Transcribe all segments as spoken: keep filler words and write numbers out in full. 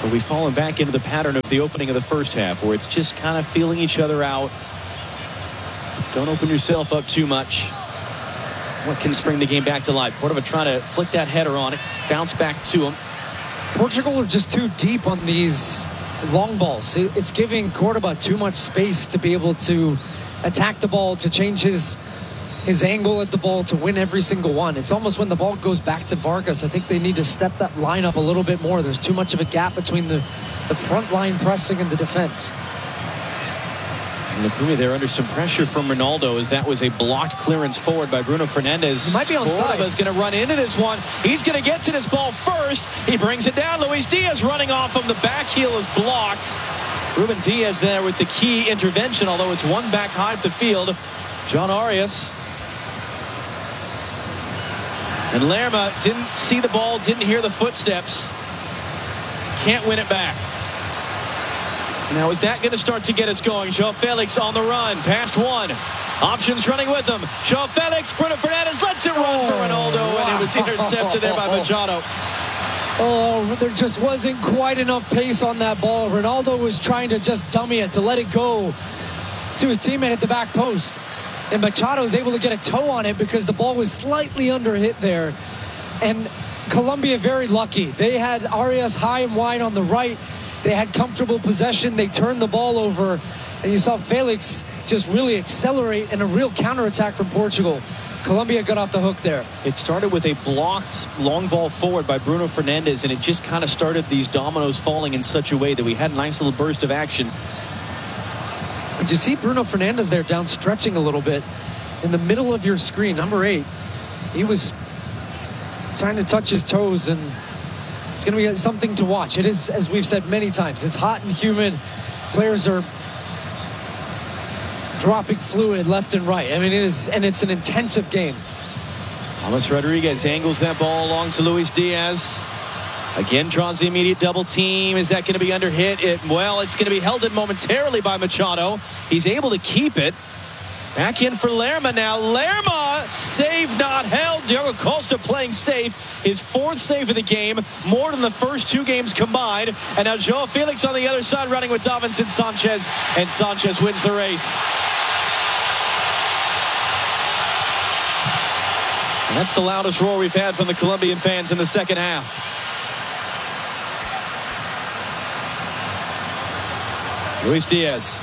But we've fallen back into the pattern of the opening of the first half, where it's just kind of feeling each other out. Don't open yourself up too much. What can spring the game back to life? Cordova trying to flick that header on it. Bounce back to him. Portugal are just too deep on these long balls. It's giving Cordova too much space to be able to attack the ball, to change his his angle at the ball, to win every single one. It's almost when the ball goes back to Vargas, I think they need to step that line up a little bit more. There's too much of a gap between the, the front line pressing and the defense. And Lukumi there under some pressure from Ronaldo, as that was a blocked clearance forward by Bruno Fernandes. He might be onside. Cordova's going to run into this one. He's going to get to this ball first. He brings it down. Luis Diaz running off him. The back heel is blocked. Ruben Diaz there with the key intervention, although it's one back high up the field. John Arias. And Lerma didn't see the ball, didn't hear the footsteps. Can't win it back. Now, is that going to start to get us going? Joao Felix on the run, past one. Options running with him. Joao Felix, Bruno Fernandes lets it run for Ronaldo, oh, wow. And it was intercepted there by Machado. Oh, there just wasn't quite enough pace on that ball. Ronaldo was trying to just dummy it, to let it go to his teammate at the back post. And Machado was able to get a toe on it because the ball was slightly under hit there. And Colombia very lucky. They had Arias high and wide on the right. They had comfortable possession. They turned the ball over. And you saw Felix just really accelerate in a real counterattack from Portugal. Colombia got off the hook there. It started with a blocked long ball forward by Bruno Fernandes, and it just kind of started these dominoes falling in such a way that we had a nice little burst of action. Did you see Bruno Fernandes there down stretching a little bit in the middle of your screen, number eight? He was trying to touch his toes, and it's going to be something to watch. It is, as we've said many times, it's hot and humid. Players are dropping fluid left and right. I mean, it is, and it's an intensive game. James Rodriguez angles that ball along to Luis Diaz. Again, draws the immediate double team. Is that going to be under hit? It, well, it's going to be held in momentarily by Machado. He's able to keep it. Back in for Lerma now. Lerma, save not held. Diogo Costa playing safe. His fourth save of the game, more than the first two games combined. And now Joao Felix on the other side running with Davinson Sanchez. And Sanchez wins the race. And that's the loudest roar we've had from the Colombian fans in the second half. Luis Diaz.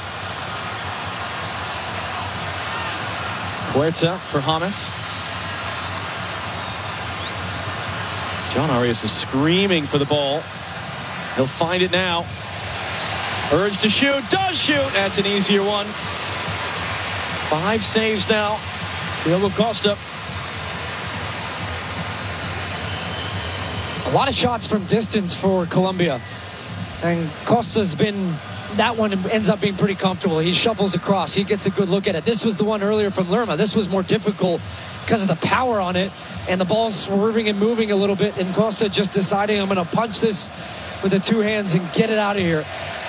Puerta for James. John Arias is screaming for the ball. He'll find it now. Urge to shoot. Does shoot. That's an easier one. Five saves now. Diogo Costa. A lot of shots from distance for Colombia. And Costa's been... that one ends up being pretty comfortable. He shuffles across. He gets a good look at it. This was the one earlier from Lerma. This was more difficult because of the power on it. And the ball swerving and moving a little bit. And Costa just deciding, I'm going to punch this with the two hands and get it out of here.